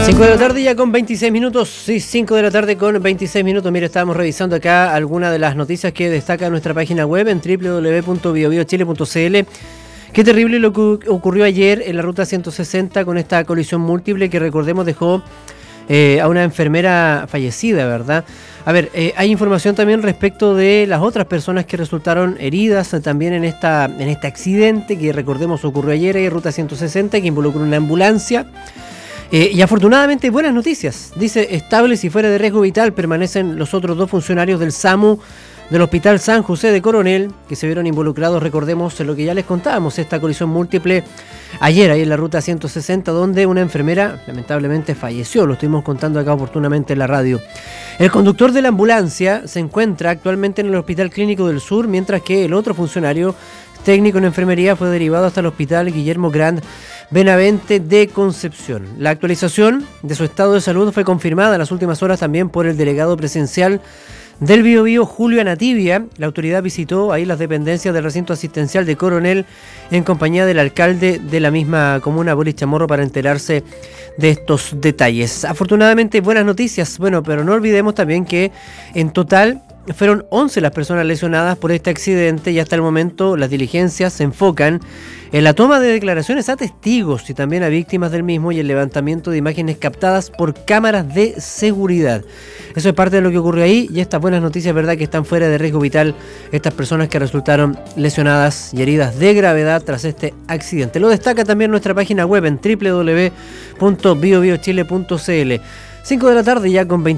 5 de la tarde ya con 26 minutos, sí, 5 de la tarde con 26 minutos. Mira, estábamos revisando acá algunas de las noticias que destaca nuestra página web en www.biobiochile.cl. Qué terrible lo que ocurrió ayer en la ruta 160 con esta colisión múltiple que, recordemos, dejó a una enfermera fallecida, ¿verdad? A ver, hay información también respecto de las otras personas que resultaron heridas también en este accidente que, recordemos, ocurrió ayer en ruta 160, que involucró una ambulancia. Y afortunadamente buenas noticias. Dice, estables y fuera de riesgo vital permanecen los otros dos funcionarios del SAMU del Hospital San José de Coronel, que se vieron involucrados, recordemos, en lo que ya les contábamos, esta colisión múltiple ayer ahí en la ruta 160, donde una enfermera lamentablemente falleció. Lo estuvimos contando acá oportunamente en la radio. El conductor de la ambulancia se encuentra actualmente en el Hospital Clínico del Sur, mientras que el otro funcionario técnico en enfermería fue derivado hasta el Hospital Guillermo Grand Benavente de Concepción. La actualización de su estado de salud fue confirmada en las últimas horas también por el delegado presidencial del Biobío, Julio Anativia. La autoridad visitó ahí las dependencias del recinto asistencial de Coronel en compañía del alcalde de la misma comuna, Boris Chamorro, para enterarse de estos detalles. Afortunadamente buenas noticias, bueno, pero no olvidemos también que en total fueron 11 las personas lesionadas por este accidente y hasta el momento las diligencias se enfocan en la toma de declaraciones a testigos y también a víctimas del mismo y el levantamiento de imágenes captadas por cámaras de seguridad. Eso es parte de lo que ocurrió ahí y estas buenas noticias, verdad, que están fuera de riesgo vital estas personas que resultaron lesionadas y heridas de gravedad tras este accidente. Lo destaca también nuestra página web en www.biobiochile.cl. 5 de la tarde ya con